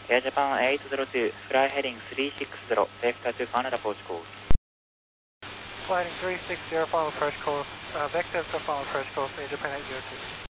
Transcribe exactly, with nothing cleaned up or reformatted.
Air Japan eight zero two, fly heading three six zero, vector to Canada approach course. Fly heading three six zero, final approach course, uh, vector to final approach course, Air Japan eight zero two.